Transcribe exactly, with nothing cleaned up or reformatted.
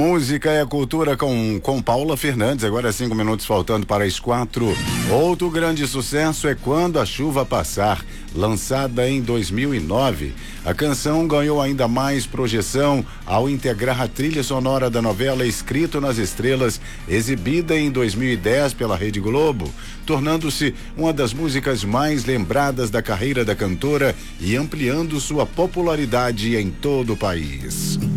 Música é cultura com, com Paula Fernandes, agora cinco minutos faltando para as quatro. Outro grande sucesso é Quando a Chuva Passar, lançada em dois mil e nove. A canção ganhou ainda mais projeção ao integrar a trilha sonora da novela Escrito nas Estrelas, exibida em dois mil e dez pela Rede Globo, tornando-se uma das músicas mais lembradas da carreira da cantora e ampliando sua popularidade em todo o país.